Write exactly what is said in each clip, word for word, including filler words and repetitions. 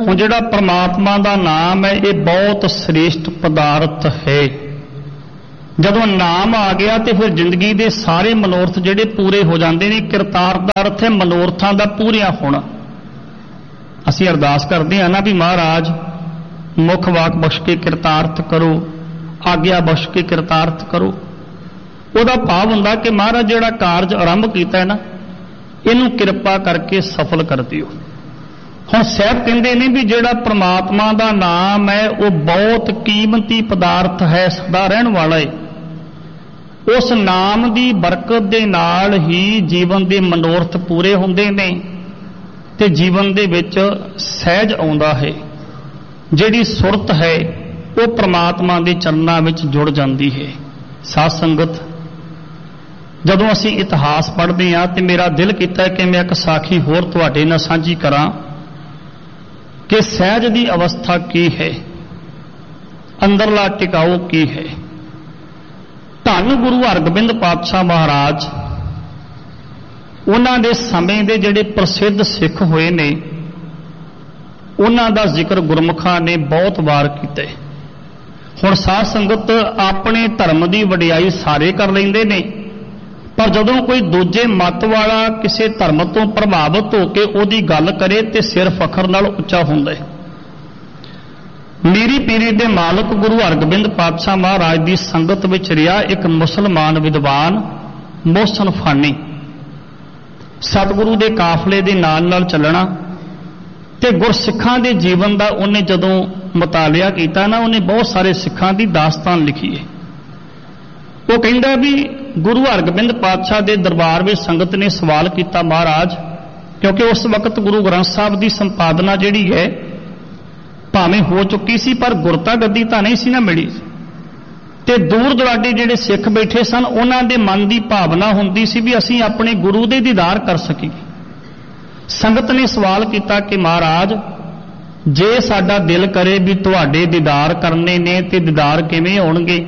ਹੁਣ ਜਿਹੜਾ परमात्मा ਦਾ ਨਾਮ ਹੈ ਇਹ ਬਹੁਤ ਸ੍ਰੇਸ਼ਟ ਪਦਾਰਥ ਹੈ। ਜਦੋਂ ਨਾਮ ਆ ਗਿਆ ਤੇ ਫਿਰ ਜ਼ਿੰਦਗੀ ਦੇ ਸਾਰੇ ਮਨੋਰਥ ਜਿਹੜੇ ਪੂਰੇ ਹੋ ਜਾਂਦੇ ਨੇ। ਕਿਰਤਾਰਥ ਦਾ ਅਰਥ ਹੈ ਮਨੋਰਥਾਂ ਦਾ ਪੂਰਿਆ ਹੋਣਾ। ਅਸੀਂ ਅਰਦਾਸ ਕਰਦੇ ਹਾਂ ਨਾ ਵੀ ਮਹਾਰਾਜ ਮੁਖ ਵਾਕ ਬਖਸ਼ ਕੇ ਕਿਰਤਾਰਥ ਕਰੋ, ਆਗਿਆ ਬਖਸ਼ ਕੇ ਕਿਰਤਾਰਥ ਕਰੋ। ਉਹਦਾ ਭਾਵ ਹੁੰਦਾ ਕਿ ਮਹਾਰਾਜ ਜਿਹੜਾ ਕਾਰਜ ਆਰੰਭ ਕੀਤਾ ਹੈ ਨਾ ਇਹਨੂੰ ਕਿਰਪਾ ਕਰਕੇ ਸਫਲ ਕਰ ਦਿਓ। ਹੁਣ ਸਾਹਿਬ ਕਹਿੰਦੇ ਨੇ ਵੀ ਜਿਹੜਾ ਪ੍ਰਮਾਤਮਾ ਦਾ ਨਾਮ ਹੈ ਉਹ ਬਹੁਤ ਕੀਮਤੀ ਪਦਾਰਥ ਹੈ, ਸਦਾ ਰਹਿਣ ਵਾਲਾ ਹੈ। ਉਸ ਨਾਮ ਦੀ ਬਰਕਤ ਦੇ ਨਾਲ ਹੀ ਜੀਵਨ ਦੇ ਮਨੋਰਥ ਪੂਰੇ ਹੁੰਦੇ ਨੇ ਤੇ ਜੀਵਨ ਦੇ ਵਿੱਚ ਸਹਿਜ ਆਉਂਦਾ ਹੈ। ਜਿਹੜੀ ਸੁਰਤ ਹੈ ਉਹ ਪ੍ਰਮਾਤਮਾ ਦੇ ਚਰਨਾਂ ਵਿੱਚ ਜੁੜ ਜਾਂਦੀ ਹੈ। ਸਾਧ ਸੰਗਤ, ਜਦੋਂ ਅਸੀਂ ਇਤਿਹਾਸ ਪੜ੍ਹਦੇ ਹਾਂ ਤੇ ਮੇਰਾ ਦਿਲ ਕੀਤਾ ਕਿ ਮੈਂ ਇੱਕ ਸਾਖੀ ਹੋਰ ਤੁਹਾਡੇ ਨਾਲ ਸਾਂਝੀ ਕਰਾਂ ਕਿ ਸਹਿਜ ਦੀ ਅਵਸਥਾ ਕੀ ਹੈ, ਅੰਦਰਲਾ ਟਿਕਾਓ ਕੀ ਹੈ। ਧੰਨ ਗੁਰੂ ਹਰਗੋਬਿੰਦ ਪਾਤਸ਼ਾਹ ਮਹਾਰਾਜ, ਉਹਨਾਂ ਦੇ ਸਮੇਂ ਦੇ ਜਿਹੜੇ ਪ੍ਰਸਿੱਧ ਸਿੱਖ ਹੋਏ ਨੇ ਉਹਨਾਂ ਦਾ ਜ਼ਿਕਰ ਗੁਰਮੁਖਾਂ ਨੇ ਬਹੁਤ ਵਾਰ ਕੀਤਾ। ਹੁਣ ਸਾਧ ਸੰਗਤ, ਆਪਣੇ ਧਰਮ ਦੀ ਵਡਿਆਈ ਸਾਰੇ ਕਰ ਲੈਂਦੇ ਨੇ, ਪਰ ਜਦੋਂ ਕੋਈ ਦੂਜੇ ਮਤ ਵਾਲਾ ਕਿਸੇ ਧਰਮ ਤੋਂ ਪ੍ਰਭਾਵਿਤ ਹੋ ਕੇ ਉਹਦੀ ਗੱਲ ਕਰੇ ਤੇ ਸਿਰ ਫਖਰ ਨਾਲ ਉੱਚਾ ਹੁੰਦਾ ਹੈ। ਮੇਰੀ ਪੀਰੀ ਦੇ ਮਾਲਕ ਗੁਰੂ ਹਰਗੋਬਿੰਦ ਪਾਤਸ਼ਾਹ ਮਹਾਰਾਜ ਦੀ ਸੰਗਤ ਵਿੱਚ ਰਿਹਾ ਇੱਕ ਮੁਸਲਮਾਨ ਵਿਦਵਾਨ ਮੋਹਸਨ ਫਾਨੀ। ਸਤਿਗੁਰੂ ਦੇ ਕਾਫਲੇ ਦੇ ਨਾਲ ਨਾਲ ਚੱਲਣਾ ਤੇ ਗੁਰਸਿੱਖਾਂ ਦੇ ਜੀਵਨ ਦਾ ਉਹਨੇ ਜਦੋਂ ਮਤਾਲਿਆ ਕੀਤਾ ਨਾ, ਉਹਨੇ ਬਹੁਤ ਸਾਰੇ ਸਿੱਖਾਂ ਦੀ ਦਾਸਤਾਨ ਲਿਖੀ ਹੈ। ਉਹ ਕਹਿੰਦਾ ਵੀ ਗੁਰੂ ਹਰਗੋਬਿੰਦ ਪਾਤਸ਼ਾਹ ਦੇ ਦਰਬਾਰ ਵਿੱਚ ਸੰਗਤ ਨੇ ਸਵਾਲ ਕੀਤਾ, ਮਹਾਰਾਜ, ਕਿਉਂਕਿ ਉਸ ਵਕਤ ਗੁਰੂ ਗ੍ਰੰਥ ਸਾਹਿਬ ਦੀ ਸੰਪਾਦਨਾ ਜਿਹੜੀ ਹੈ ਭਾਵੇਂ ਹੋ ਚੁੱਕੀ ਸੀ ਪਰ ਗੁਰਤਾ ਗੱਦੀ ਤਾਂ ਨਹੀਂ ਸੀ ਨਾ ਮਿਲੀ, ਤੇ ਦੂਰ ਦੁਰਾਡੇ ਜਿਹੜੇ ਸਿੱਖ ਬੈਠੇ ਸਨ ਉਹਨਾਂ ਦੇ ਮਨ ਦੀ ਭਾਵਨਾ ਹੁੰਦੀ ਸੀ ਵੀ ਅਸੀਂ ਆਪਣੇ ਗੁਰੂ ਦੇ ਦੀਦਾਰ ਕਰ ਸਕੀਏ। ਸੰਗਤ ਨੇ ਸਵਾਲ ਕੀਤਾ ਕਿ ਮਹਾਰਾਜ, ਜੇ ਸਾਡਾ ਦਿਲ ਕਰੇ ਵੀ ਤੁਹਾਡੇ ਦੀਦਾਰ ਕਰਨੇ ਨੇ ਤੇ ਦੀਦਾਰ ਕਿਵੇਂ ਹੋਣਗੇ?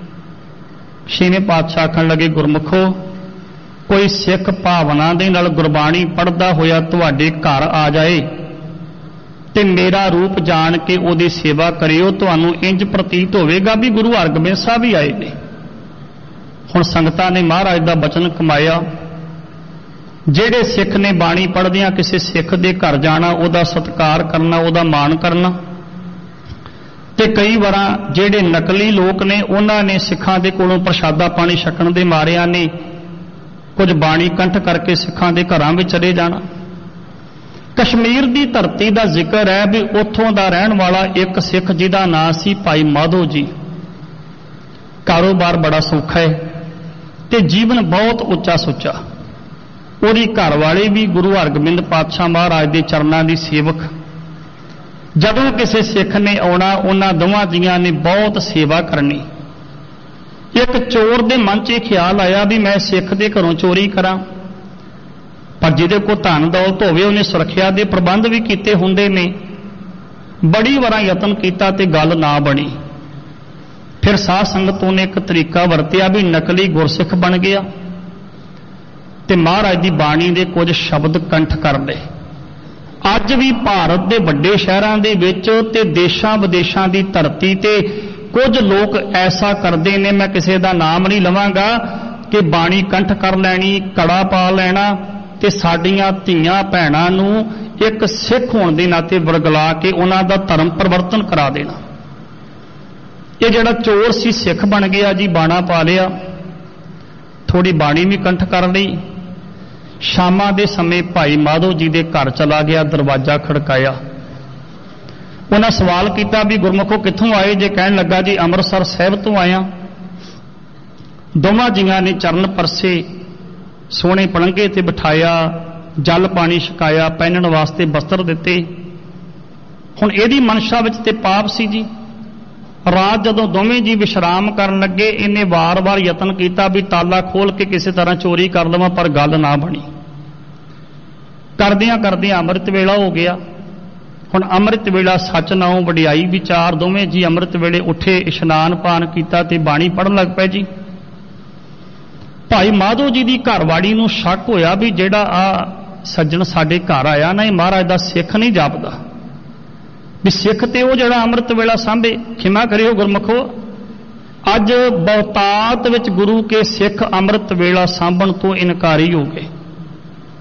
ਛੇਵੇਂ ਪਾਤਸ਼ਾਹ ਆਖਣ ਲੱਗੇ, ਗੁਰਮੁਖੋ, ਕੋਈ ਸਿੱਖ ਭਾਵਨਾ ਦੇ ਨਾਲ ਗੁਰਬਾਣੀ ਪੜ੍ਹਦਾ ਹੋਇਆ ਤੁਹਾਡੇ ਘਰ ਆ ਜਾਏ ਤੇ ਮੇਰਾ ਰੂਪ ਜਾਣ ਕੇ ਉਹਦੀ ਸੇਵਾ ਕਰਿਓ, ਤੁਹਾਨੂੰ ਇੰਜ ਪ੍ਰਤੀਤ ਹੋਵੇਗਾ ਵੀ ਗੁਰੂ ਹਰਗੋਬਿੰਦ ਸਾਹਿਬ ਹੀ ਆਏ ਨੇ। ਹੁਣ ਸੰਗਤਾਂ ਨੇ ਮਹਾਰਾਜ ਦਾ ਬਚਨ ਕਮਾਇਆ। ਜਿਹੜੇ ਸਿੱਖ ਨੇ ਬਾਣੀ ਪੜ੍ਹਦਿਆਂ ਕਿਸੇ ਸਿੱਖ ਦੇ ਘਰ ਜਾਣਾ, ਉਹਦਾ ਸਤਿਕਾਰ ਕਰਨਾ, ਉਹਦਾ ਮਾਣ ਕਰਨਾ, ਤੇ ਕਈ ਵਾਰਾਂ ਜਿਹੜੇ ਨਕਲੀ ਲੋਕ ਨੇ ਉਹਨਾਂ ਨੇ ਸਿੱਖਾਂ ਦੇ ਕੋਲੋਂ ਪ੍ਰਸ਼ਾਦਾ ਪਾਣੀ ਛਕਣ ਦੇ ਮਾਰਿਆਂ ਨੇ ਕੁਝ ਬਾਣੀ ਕੰਠ ਕਰਕੇ ਸਿੱਖਾਂ ਦੇ ਘਰਾਂ ਵਿੱਚ ਚਲੇ ਜਾਣਾ। ਕਸ਼ਮੀਰ ਦੀ ਧਰਤੀ ਦਾ ਜ਼ਿਕਰ ਹੈ ਵੀ ਉੱਥੋਂ ਦਾ ਰਹਿਣ ਵਾਲਾ ਇੱਕ ਸਿੱਖ ਜਿਹਦਾ ਨਾਂ ਸੀ ਭਾਈ ਮਾਧੋ ਜੀ। ਕਾਰੋਬਾਰ ਬੜਾ ਸੌਖਾ ਹੈ ਤੇ ਜੀਵਨ ਬਹੁਤ ਉੱਚਾ ਸੁੱਚਾ। ਉਹਦੀ ਘਰ ਵਾਲੀ ਵੀ ਗੁਰੂ ਹਰਗੋਬਿੰਦ ਪਾਤਸ਼ਾਹ ਮਹਾਰਾਜ ਦੇ ਚਰਨਾਂ ਦੀ ਸੇਵਕ। ਜਦੋਂ ਕਿਸੇ ਸਿੱਖ ਨੇ ਆਉਣਾ ਉਹਨਾਂ ਦੋਵਾਂ ਜੀਆਂ ਨੇ ਬਹੁਤ ਸੇਵਾ ਕਰਨੀ। ਇੱਕ ਚੋਰ ਦੇ ਮਨ 'ਚ ਇਹ ਖਿਆਲ ਆਇਆ ਵੀ ਮੈਂ ਸਿੱਖ ਦੇ ਘਰੋਂ ਚੋਰੀ ਕਰਾਂ, ਪਰ ਜਿਹਦੇ ਕੋਲ ਧਨ ਦੌਲਤ ਹੋਵੇ ਉਹਨੇ ਸੁਰੱਖਿਆ ਦੇ ਪ੍ਰਬੰਧ ਵੀ ਕੀਤੇ ਹੁੰਦੇ ਨੇ। ਬੜੀ ਵਾਰਾਂ ਯਤਨ ਕੀਤਾ ਤੇ ਗੱਲ ਨਾ ਬਣੀ। ਫਿਰ ਸਾਧ ਸੰਗਤ ਨੇ ਇੱਕ ਤਰੀਕਾ ਵਰਤਿਆ ਵੀ ਨਕਲੀ ਗੁਰਸਿੱਖ ਬਣ ਗਿਆ ਤੇ ਮਹਾਰਾਜ ਦੀ ਬਾਣੀ ਦੇ ਕੁਝ ਸ਼ਬਦ ਕੰਠ ਕਰ ਲਏ। ਅੱਜ ਵੀ ਭਾਰਤ ਦੇ ਵੱਡੇ ਸ਼ਹਿਰਾਂ ਦੇ ਵਿੱਚ ਤੇ ਦੇਸ਼ਾਂ ਵਿਦੇਸ਼ਾਂ ਦੀ ਧਰਤੀ ਤੇ ਕੁਝ ਲੋਕ ਐਸਾ ਕਰਦੇ ਨੇ, ਮੈਂ ਕਿਸੇ ਦਾ ਨਾਮ ਨਹੀਂ ਲਵਾਂਗਾ, ਕਿ ਬਾਣੀ ਕੰਠ ਕਰ ਲੈਣੀ, ਕੜਾ ਪਾ ਲੈਣਾ ਤੇ ਸਾਡੀਆਂ ਧੀਆਂ ਭੈਣਾਂ ਨੂੰ ਇੱਕ ਸਿੱਖ ਹੋਣ ਦੇ ਨਾਤੇ ਵਰਗਲਾ ਕੇ ਉਹਨਾਂ ਦਾ ਧਰਮ ਪਰਿਵਰਤਨ ਕਰਾ ਦੇਣਾ। ਇਹ ਜਿਹੜਾ ਚੋਰ ਸੀ ਸਿੱਖ ਬਣ ਗਿਆ ਜੀ, ਬਾਣਾ ਪਾ ਲਿਆ, ਥੋੜੀ ਬਾਣੀ ਵੀ ਕੰਠ ਕਰ ਲਈ। ਸ਼ਾਮਾਂ ਦੇ ਸਮੇਂ ਭਾਈ ਮਾਧੋ ਜੀ ਦੇ ਘਰ ਚਲਾ ਗਿਆ, ਦਰਵਾਜ਼ਾ ਖੜਕਾਇਆ। ਉਹਨਾਂ ਸਵਾਲ ਕੀਤਾ ਵੀ ਗੁਰਮੁਖੋ ਕਿੱਥੋਂ ਆਏ ਜੇ? ਕਹਿਣ ਲੱਗਾ ਜੀ ਅੰਮ੍ਰਿਤਸਰ ਸਾਹਿਬ ਤੋਂ ਆਇਆ। ਦੋਵਾਂ ਜੀਆਂ ਨੇ ਚਰਨ ਪਰਸੇ, ਸੋਹਣੇ ਪਲੰਘੇ ਤੇ ਬਿਠਾਇਆ, ਜਲ ਪਾਣੀ ਛਕਾਇਆ, ਪਹਿਨਣ ਵਾਸਤੇ ਬਸਤਰ ਦਿੱਤੇ। ਹੁਣ ਇਹਦੀ ਮਨਸ਼ਾ ਵਿੱਚ ਤੇ ਪਾਪ ਸੀ ਜੀ। ਰਾਤ ਜਦੋਂ ਦੋਵੇਂ ਜੀ ਵਿਸ਼ਰਾਮ ਕਰਨ ਲੱਗੇ, ਇਹਨੇ ਵਾਰ-ਵਾਰ ਯਤਨ ਕੀਤਾ ਵੀ ਤਾਲਾ ਖੋਲ ਕੇ ਕਿਸੇ ਤਰ੍ਹਾਂ ਚੋਰੀ ਕਰ ਲਵਾਂ, ਪਰ ਗੱਲ ਨਾ ਬਣੀ। ਕਰਦਿਆਂ ਕਰਦਿਆਂ ਅੰਮ੍ਰਿਤ ਵੇਲਾ ਹੋ ਗਿਆ। ਹੁਣ ਅੰਮ੍ਰਿਤ ਵੇਲਾ ਸੱਚ ਨਾਉ ਵਡਿਆਈ ਵਿਚਾਰ, ਦੋਵੇਂ ਜੀ ਅੰਮ੍ਰਿਤ ਵੇਲੇ ਉੱਠੇ, ਇਸ਼ਨਾਨ ਪਾਨ ਕੀਤਾ ਤੇ ਬਾਣੀ ਪੜ੍ਹਨ ਲੱਗ ਪਏ ਜੀ। ਭਾਈ ਮਾਧੋ ਜੀ ਦੀ ਘਰਵਾੜੀ ਨੂੰ ਸ਼ੱਕ ਹੋਇਆ ਵੀ ਜਿਹੜਾ ਆ ਸੱਜਣ ਸਾਡੇ ਘਰ ਆਇਆ ਨਾ, ਇਹ ਮਹਾਰਾਜ ਦਾ ਸਿੱਖ ਨਹੀਂ ਜਾਪਦਾ। ਵੀ ਸਿੱਖ ਤੇ ਉਹ ਜਿਹੜਾ ਅੰਮ੍ਰਿਤ ਵੇਲਾ ਸਾਂਭੇ। ਖਿਮਾ ਕਰਿਓ ਗੁਰਮੁਖੋ, ਅੱਜ ਬਹੁਤਾਤ ਵਿੱਚ ਗੁਰੂ ਕੇ ਸਿੱਖ ਅੰਮ੍ਰਿਤ ਵੇਲਾ ਸਾਂਭਣ ਤੋਂ ਇਨਕਾਰੀ ਹੋ ਗਏ।